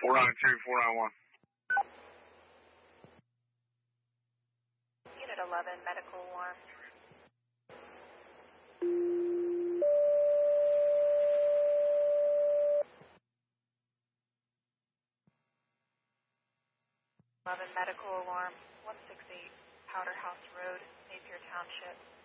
492, 491. Unit 11, medical alarm. Medical alarm, 168 Powder House Road, Napier Township.